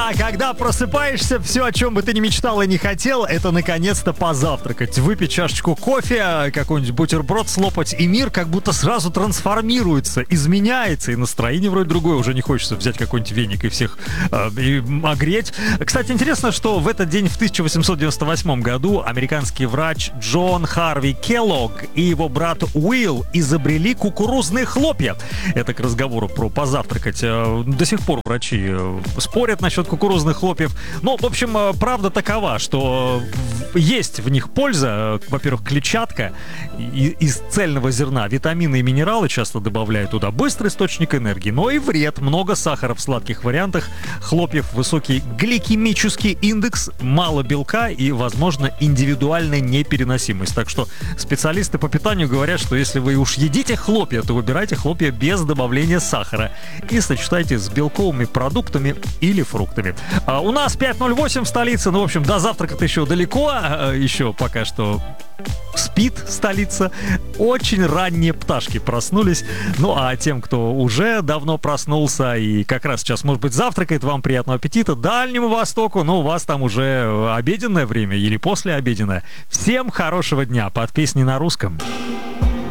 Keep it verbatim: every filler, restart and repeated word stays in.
Да, когда просыпаешься, все, о чем бы ты ни мечтал и не хотел, это наконец-то позавтракать. Выпить чашечку кофе, какой-нибудь бутерброд слопать, и мир как будто сразу трансформируется, изменяется, и настроение вроде другое. Уже не хочется взять какой-нибудь веник и всех э, и огреть. Кстати, интересно, что в этот день в тысяча восемьсот девяносто восьмом году американский врач Джон Харви Келлогг и его брат Уилл изобрели кукурузные хлопья. Это к разговору про позавтракать. До сих пор врачи спорят насчет кукурузных хлопьев. Но, в общем, правда такова, что есть в них польза. Во-первых, клетчатка из цельного зерна, витамины и минералы часто добавляют туда. Быстрый источник энергии, но и вред. Много сахара в сладких вариантах хлопьев, высокий гликемический индекс, мало белка и, возможно, индивидуальная непереносимость. Так что специалисты по питанию говорят, что если вы уж едите хлопья, то выбирайте хлопья без добавления сахара и сочетайте с белковыми продуктами или фруктами. А у нас пять ноль восемь в столице. Ну, в общем, до завтрака-то еще далеко. А еще пока что спит столица. Очень ранние пташки проснулись. Ну, а тем, кто уже давно проснулся и как раз сейчас, может быть, завтракает, вам приятного аппетита. Дальнему Востоку, ну, у вас там уже обеденное время или послеобеденное. Всем хорошего дня под песни на русском.